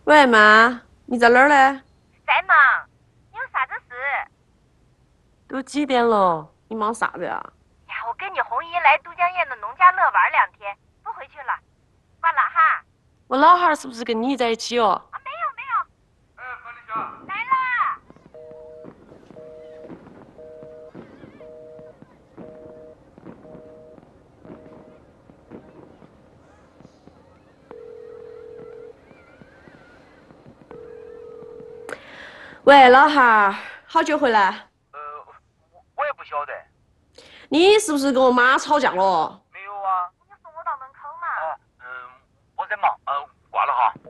喂，妈，你在哪儿呢？ 在忙，你有啥子事？ 都几点了？你忙啥子呀？ 呀，我跟你红姨来都江堰的农家乐玩2天，不回去了，挂了哈。 我老汉儿是不是跟你在一起哦？ 啊，没有没有。何丽霞，来啦！ 喂，老汉儿，好久回来？ 我也不晓得。 你是不是跟我妈吵架了？ 没有啊。 你送我到门口嘛。 我在忙，挂了哈。